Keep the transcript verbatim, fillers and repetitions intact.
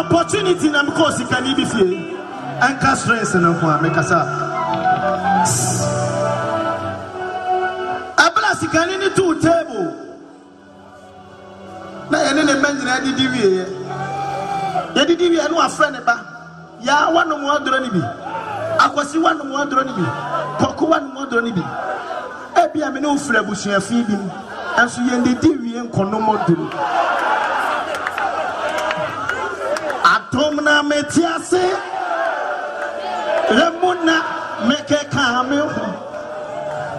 opportunity na because can be fie anka stress na ko amekasa abla sikani ni two table na ene ne menjina di di wie ya di di wie no afre ne ba ya wano mo adoro ni bi akwasi wano mo adoro ni bi koko wano mo adoro ni bi e bia me no frɛ busuafi bi anso ye ndi di wie nkono moduru atom na metiase remuna meke kame ho